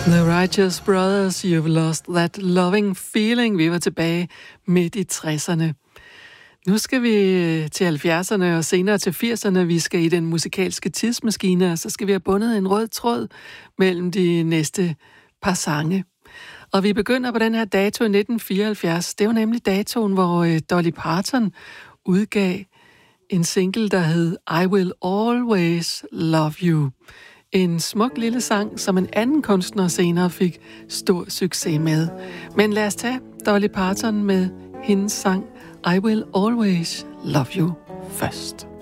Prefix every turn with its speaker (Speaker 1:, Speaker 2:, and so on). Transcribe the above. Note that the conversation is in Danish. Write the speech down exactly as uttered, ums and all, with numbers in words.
Speaker 1: The Righteous Brothers, You've Lost That Loving Feeling. Vi var tilbage midt i tresserne. Nu skal vi til halvfjerdserne og senere til firserne. Vi skal i den musikalske tidsmaskine, og så skal vi have bundet en rød tråd mellem de næste par sange. Og vi begynder på den her dato i nitten fireoghalvfjerds. Det var nemlig datoen, hvor Dolly Parton udgav en single, der hed I Will Always Love You. En smuk lille sang, som en anden kunstner senere fik stor succes med. Men lad os tage Dolly Parton med hendes sang I Will Always Love You først.